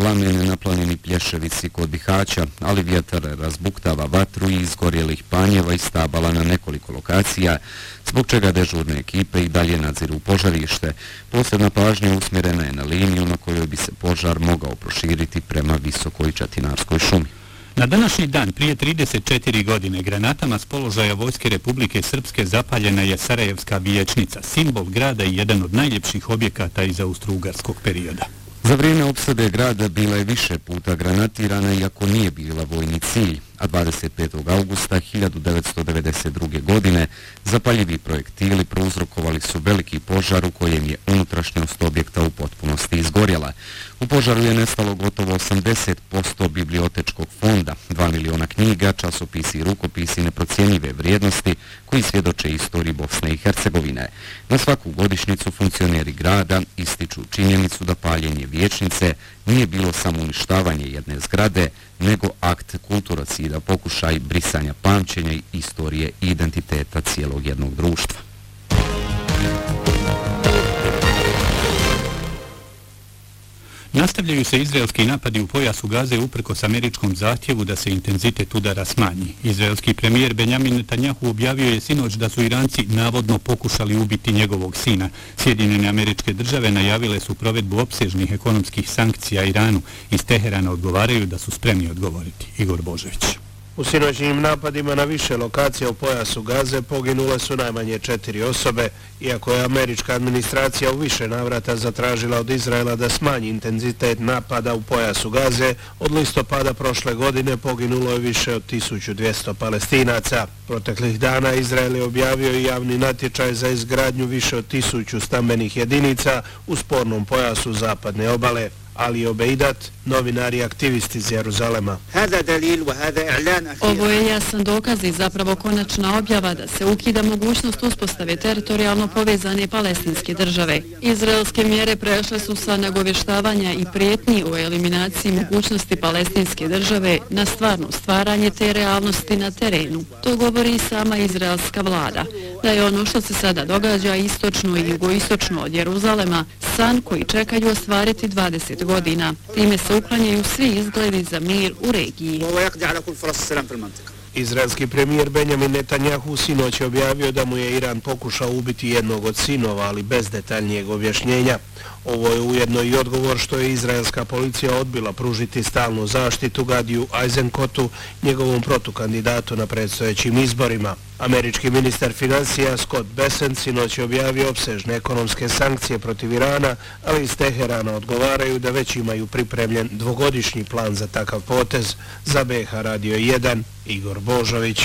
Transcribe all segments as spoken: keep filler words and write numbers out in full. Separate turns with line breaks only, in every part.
plamen na planini Plješevici kod Bihaća, ali vjetar razbuktava vatru i izgorjelih panjeva i stabala na nekoliko lokacija, zbog čega dežurne ekipe i dalje nadziru požarište. Posebna pažnja usmjerena je na liniju na kojoj bi se požar mogao proširiti prema Visokoj Čatinarskoj šumi.
Na današnji dan prije trideset četiri godine granatama s položaja Vojske Republike Srpske zapaljena je Sarajevska vijećnica, simbol grada i jedan od najljepših objekata iz austrougarskog perioda.
Za vrijeme opsade grada bila je više puta granatirana iako nije bila vojni cilj, a dvadeset petog augusta hiljadu devetsto devedeset druge. godine zapaljivi projektili prouzrokovali su veliki požar u kojem je unutrašnjost objekta u potpunosti izgorjela. U požaru je nestalo gotovo osamdeset posto bibliotečkog fonda, dva miliona knjiga, časopisi i rukopisi neprocjenjive vrijednosti koji svjedoče istoriji Bosne i Hercegovine. Na svaku godišnjicu funkcioneri grada ističu činjenicu da paljenje vijećnice nije bilo samo uništavanje jedne zgrade, nego akt kulturocida, pokušaj brisanja pamćenja i istorije i identiteta cijelog jednog društva.
Nastavljaju se izraelski napadi u pojasu Gaze uprkos američkom zahtjevu da se intenzitet udara smanji. Izraelski premijer Benjamin Netanjahu objavio je sinoć da su Iranci navodno pokušali ubiti njegovog sina. Sjedinjene Američke Države najavile su provedbu opsežnih ekonomskih sankcija Iranu. Iz Teherana odgovaraju da su spremni odgovoriti. Igor Božović.
U sinoćnim napadima na više lokacija u pojasu Gaze poginule su najmanje četiri osobe, iako je američka administracija u više navrata zatražila od Izraela da smanji intenzitet napada u pojasu Gaze. Od listopada prošle godine poginulo je više od tisuću dvjesto Palestinaca. Proteklih dana Izrael je objavio i javni natječaj za izgradnju više od tisuću stambenih jedinica u spornom pojasu zapadne obale. Ali Obeidat, novinar i aktivist iz Jeruzalema.
Ovo je jasan dokaz i zapravo konačna objava da se ukida mogućnost uspostave teritorijalno povezane palestinske države. Izraelske mjere prešle su sa nagovještavanja i prijetnji u eliminaciji mogućnosti palestinske države na stvarno stvaranje te realnosti na terenu. To govori i sama izraelska vlada, da je ono što se sada događa istočno i jugoistočno od Jeruzalema san koji čekaju ostvariti dvadeset godina. Time se uklanjaju svi izgledi za mir u regiji.
Izraelski premijer Benjamin Netanjahu sinoć je objavio da mu je Iran pokušao ubiti jednog od sinova, ali bez detaljnijeg objašnjenja. Ovo je ujedno i odgovor što je izraelska policija odbila pružiti stalnu zaštitu Gadiju Eisenkotu, njegovom protukandidatu na predstojećim izborima. Američki ministar financija Scott Bessent sinoć je objavio opsežne ekonomske sankcije protiv Irana, ali iz Teherana odgovaraju da već imaju pripremljen dvogodišnji plan za takav potez. Za B H Radio jedan, Igor Božović.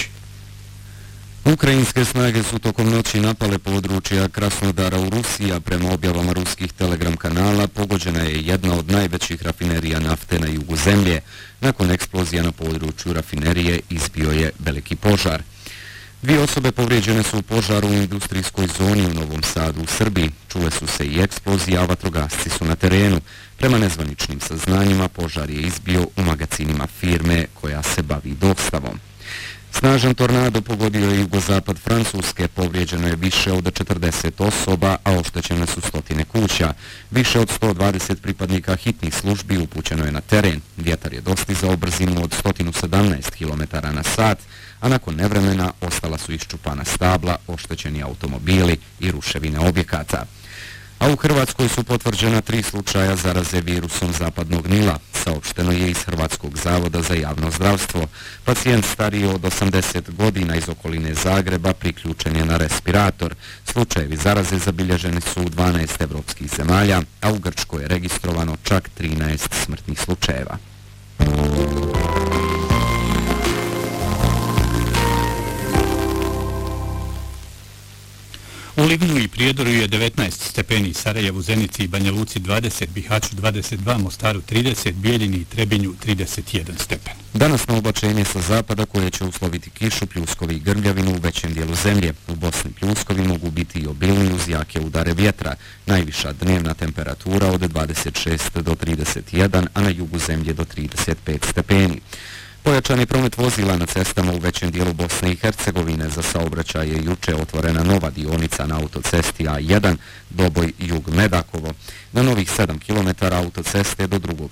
Ukrajinske snage su tokom noći napale područja Krasnodara u Rusiji, a prema objavama ruskih telegram kanala pogođena je jedna od najvećih rafinerija nafte na jugu zemlje. Nakon eksplozija na području rafinerije izbio je veliki požar. Dvije osobe povrijeđene su u požaru u industrijskoj zoni u Novom Sadu u Srbiji. Čule su se i eksplozije, a vatrogasci su na terenu. Prema nezvaničnim saznanjima požar je izbio u magacinima firme koja se bavi dostavom. Snažan tornado pogodio je jugozapad Francuske, povrijeđeno je više od četrdeset osoba, a oštećene su stotine kuća. Više od sto dvadeset pripadnika hitnih službi upućeno je na teren. Vjetar je dostizao brzinu od sto sedamnaest kilometara na sat, a nakon nevremena ostala su iščupana stabla, oštećeni automobili i ruševine objekata. A u Hrvatskoj su potvrđena tri slučaja zaraze virusom zapadnog Nila. Saopšteno je iz Hrvatskog zavoda za javno zdravstvo. Pacijent stariji od osamdeset godina iz okoline Zagreba priključen je na respirator. Slučajevi zaraze zabilježeni su u dvanaest evropskih zemalja, a u Grčkoj je registrovano čak trinaest smrtnih slučajeva.
U Livnu i Prijedoru je devetnaest stepeni, Sarajevu, Zenici i Banja Luci dvadeset, Bihaću dvadeset dva, Mostaru trideset, Bijeljini i Trebinju trideset jedan stepen.
Danas na oblačenje sa zapada koje će usloviti kišu, pljuskovi i grmljavinu u većem dijelu zemlje. U Bosni pljuskovi mogu biti i obilni uz jake udare vjetra. Najviša dnevna temperatura od dvadeset šest do trideset jedan, a na jugu zemlje do trideset pet stepeni. Pojačani promet vozila na cestama u većem dijelu Bosne i Hercegovine. Za saobraćaj je juče otvorena nova dionica na autocesti A jedan Doboj jug Medakovo. Na novih sedam kilometara autoceste do drugog